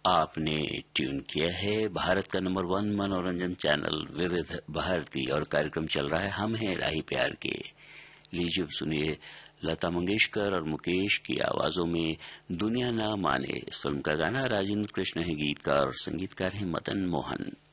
आपने ट्यून किया है भारत का नंबर 1 मनोरंजन चैनल विविध भारती और कार्यक्रम चल रहा है हम हैं राही प्यार के। लीजिए सुनिए लता मंगेशकर और मुकेश की आवाजों में दुनिया ना माने इस फिल्म का गाना। राजेंद्र कृष्ण है गीतकार और संगीतकार है मदन मोहन।